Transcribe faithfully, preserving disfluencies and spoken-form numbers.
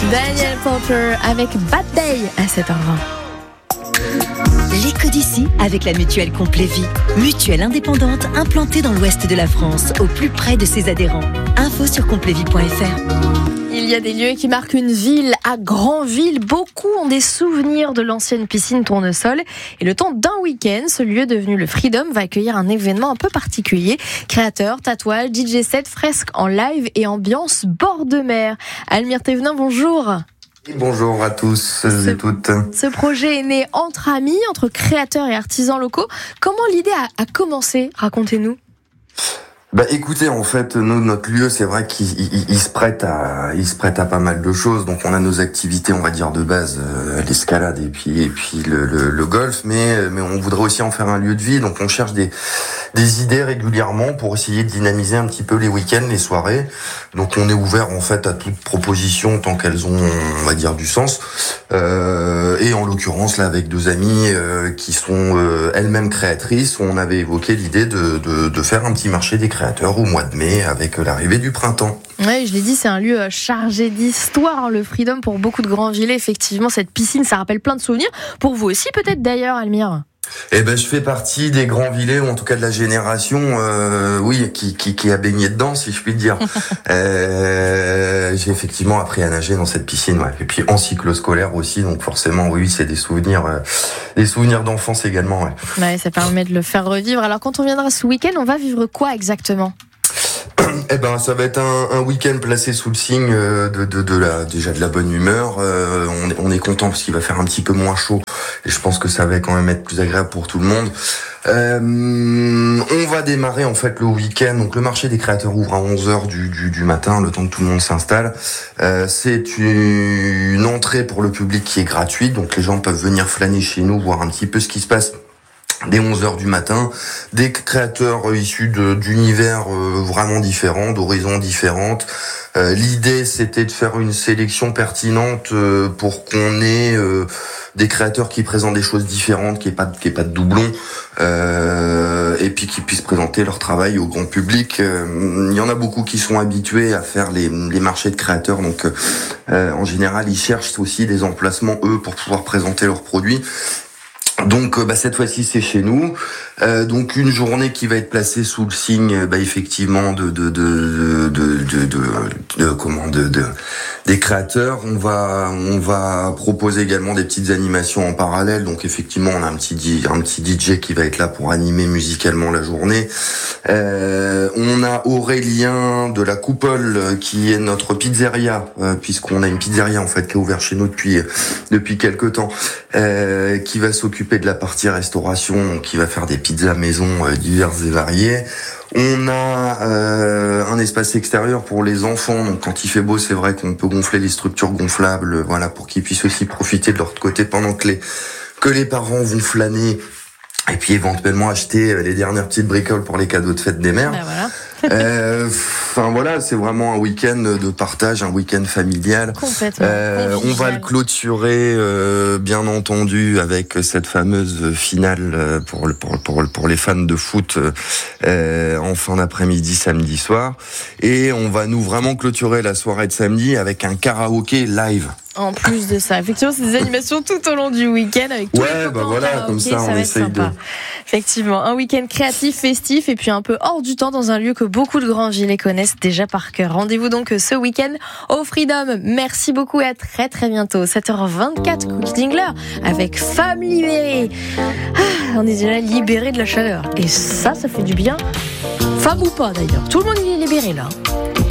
Daniel Porter avec Bad Day à sept heures vingt. L'éco d'ici avec la mutuelle Complet Vie. Mutuelle indépendante implantée dans l'ouest de la France, au plus près de ses adhérents. Info sur complet vie point f r. Il y a des lieux qui marquent une ville à Granville. Beaucoup ont des souvenirs de l'ancienne piscine Tournesol. Et le temps d'un week-end, ce lieu devenu le Freedom va accueillir un événement un peu particulier. Créateurs, tatouages, D J set, fresques en live et ambiance bord de mer. Almire Thévenin, bonjour. Bonjour à tous ce, et toutes. Ce projet est né entre amis, entre créateurs et artisans locaux. Comment l'idée a, a commencé ? Racontez-nous. Bah écoutez, en fait, nous, notre lieu, c'est vrai qu'il il, il se prête à, il se prête à pas mal de choses. Donc, on a nos activités, on va dire de base, euh, l'escalade et puis et puis le, le, le golf, mais mais on voudrait aussi en faire un lieu de vie. Donc, on cherche des des idées régulièrement pour essayer de dynamiser un petit peu les week-ends, les soirées. Donc, on est ouvert en fait à toute proposition tant qu'elles ont, on va dire, du sens. Euh, et en l'occurrence, là, avec deux amies euh, qui sont euh, elles-mêmes créatrices, on avait évoqué l'idée de de, de faire un petit marché des créateurs au mois de mai avec l'arrivée du printemps. Oui, je l'ai dit, c'est un lieu chargé d'histoire, le Freedom, pour beaucoup de Grandvillais. Effectivement, cette piscine, ça rappelle plein de souvenirs. Pour vous aussi, peut-être d'ailleurs, Almire. Eh ben, je fais partie des Grandvillais, ou en tout cas de la génération, euh, oui, qui, qui, qui a baigné dedans, si je puis dire. euh, j'ai effectivement appris à nager dans cette piscine, ouais. Et puis en cyclo-scolaire aussi, donc forcément, oui, c'est des souvenirs, euh, des souvenirs d'enfance également, ouais. Ouais, ça permet de le faire revivre. Alors, quand on viendra ce week-end, on va vivre quoi exactement ? Eh ben, ça va être un, un week-end placé sous le signe de, de, de la, déjà de la bonne humeur. Euh, on, est, on est content parce qu'il va faire un petit peu moins chaud et je pense que ça va quand même être plus agréable pour tout le monde. Euh, on va démarrer en fait le week-end. Donc le marché des créateurs ouvre à onze heures du, du, du matin, le temps que tout le monde s'installe. Euh, c'est une entrée pour le public qui est gratuite, donc les gens peuvent venir flâner chez nous, voir un petit peu ce qui se passe. Dès onze heures du matin, des créateurs issus de, d'univers euh, vraiment différents, d'horizons différentes. Euh, l'idée, c'était de faire une sélection pertinente euh, pour qu'on ait euh, des créateurs qui présentent des choses différentes, qui n'aient pas, qui aient pas de doublons, euh, et puis qui puissent présenter leur travail au grand public. Euh, il y en a beaucoup qui sont habitués à faire les, les marchés de créateurs, donc euh, en général, ils cherchent aussi des emplacements, eux, pour pouvoir présenter leurs produits. Donc bah, cette fois-ci c'est chez nous, euh, donc une journée qui va être placée sous le signe bah, effectivement de de de de de, de, de, de comment de, de des créateurs. On va on va proposer également des petites animations en parallèle. Donc effectivement on a un petit un petit D J qui va être là pour animer musicalement la journée. Euh, on a Aurélien de la Coupole qui est notre pizzeria, euh, puisqu'on a une pizzeria en fait qui est ouverte chez nous depuis depuis quelque temps, euh, qui va s'occuper de la partie restauration, qui va faire des pizzas maison euh, diverses et variées. On a euh, un espace extérieur pour les enfants, donc quand il fait beau, c'est vrai qu'on peut gonfler les structures gonflables, voilà, pour qu'ils puissent aussi profiter de leur côté pendant que les que les parents vont flâner. Et puis éventuellement acheter les dernières petites bricoles pour les cadeaux de fête des mères. Ben voilà. euh, enfin voilà, c'est vraiment un week-end de partage, un week-end familial. Complètement. Euh, on va le clôturer, euh, bien entendu, avec cette fameuse finale pour pour pour pour les fans de foot euh, en fin d'après-midi, samedi soir. Et on va nous vraiment clôturer la soirée de samedi avec un karaoké live. En plus de ça, effectivement, c'est des animations tout au long du week-end avec tous ouais, les bah voilà, karaoké, comme ça, ça on va être essaye sympa. de. Effectivement, un week-end créatif, festif et puis un peu hors du temps dans un lieu que beaucoup de Grandvillais connaissent déjà par cœur. Rendez-vous donc ce week-end au Freedom. Merci beaucoup et à très très bientôt. sept heures vingt-quatre, Cookie Dingler avec Femmes libérées. Ah, on est déjà libérés de la chaleur et ça, ça fait du bien. Femme ou pas d'ailleurs, tout le monde est libéré là.